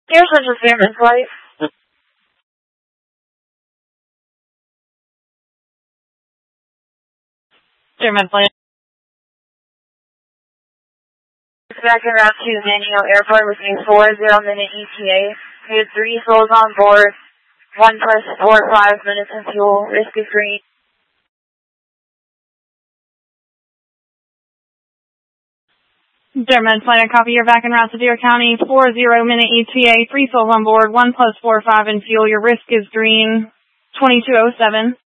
Here's such a Fairman flight. Fairman flight. Back en route to Manio Airport with a 40-minute ETA. We have 3 souls on board. 1 plus 4-5 minutes in fuel. Risk is green. Fairman flight, I copy. You're back en route to Deer County. 40-minute ETA. 3 souls on board. 1 plus 4-5 in fuel. Your risk is green. 2207.